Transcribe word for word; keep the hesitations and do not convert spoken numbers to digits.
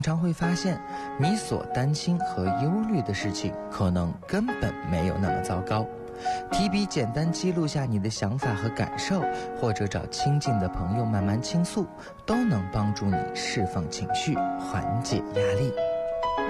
常会发现，你所担心和忧虑的事情，可能根本没有那么糟糕。提笔简单记录下你的想法和感受，或者找亲近的朋友慢慢倾诉，都能帮助你释放情绪，缓解压力。